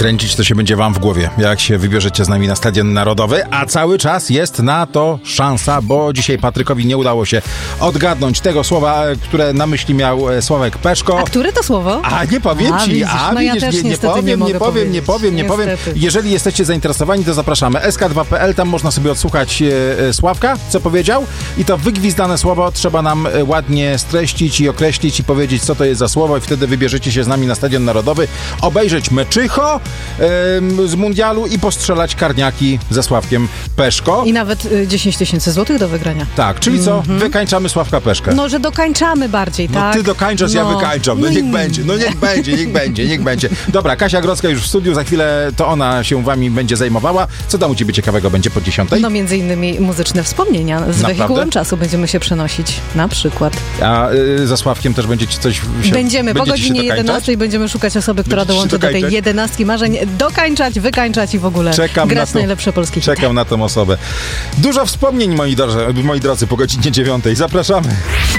Kręcić to się będzie wam w głowie, jak się wybierzecie z nami na Stadion Narodowy, a cały czas jest na to szansa, bo dzisiaj Patrykowi nie udało się odgadnąć tego słowa, które na myśli miał Sławek Peszko. A które to słowo? A nie powiem ci, widzisz, no ja widzisz, też nie powiem. Niestety. Jeżeli jesteście zainteresowani, to zapraszamy. sk2.pl, tam można sobie odsłuchać Sławka, co powiedział, i to wygwizdane słowo trzeba nam ładnie streścić i określić i powiedzieć, co to jest za słowo, i wtedy wybierzecie się z nami na Stadion Narodowy, obejrzeć meczycho z mundialu i postrzelać karniaki ze Sławkiem Peszko. I nawet 10 000 złotych do wygrania. Tak, czyli co? Wykańczamy Sławka Peszkę. No, że dokańczamy bardziej, tak? No ty dokańczasz, ja wykańczam. No niech będzie, niech będzie. Dobra, Kasia Grodzka już w studiu, za chwilę to ona się wami będzie zajmowała. Co tam u ciebie ciekawego będzie po 10? No między innymi muzyczne wspomnienia. Z wehikułem czasu będziemy się przenosić, na przykład. A ze Sławkiem też będziecie coś Będziemy, po godzinie 11 będziemy szukać osoby, która dołączy do tej 11 marzeń. Dokańczać, wykańczać i w ogóle grać najlepsze polskie hity. Czekam na tą osobę. Dużo wspomnień, moi drodzy, po godzinie 9. Zapraszamy.